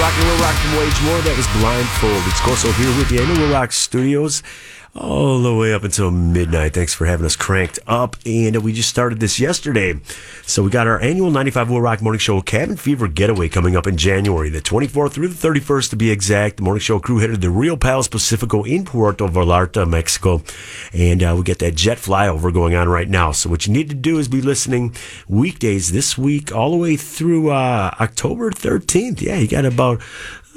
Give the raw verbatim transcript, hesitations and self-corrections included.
Rockin' Will Rock from Wage War. That was Blindfold. It's Corso here with you in the Will Rock Studios all the way up until midnight. Thanks for having us cranked up. And we just started this yesterday. So we got our annual ninety-five Will Rock Morning Show Cabin Fever Getaway coming up in January, the twenty-fourth through the thirty-first to be exact. The Morning Show crew headed to Rio Palace Pacifico in Puerto Vallarta, Mexico. And uh, we get that jet flyover going on right now. So what you need to do is be listening weekdays this week all the way through uh, October thirteenth. Yeah, you got about